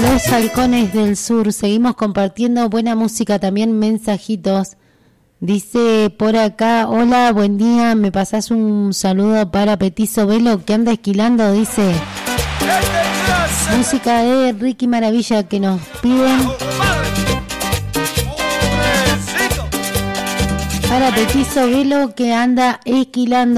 Los Halcones del Sur. Seguimos compartiendo buena música, también mensajitos. Dice por acá, hola, buen día, me pasás un saludo para Petizo Velo que anda esquilando, dice. Música de Ricky Maravilla que nos piden. Para Petizo Velo que anda esquilando.